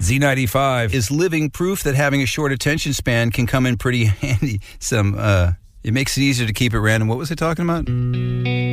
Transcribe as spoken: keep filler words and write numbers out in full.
Z ninety-five is living proof that having a short attention span can come in pretty handy. Some, uh, it makes it easier to keep it random. What was I talking about?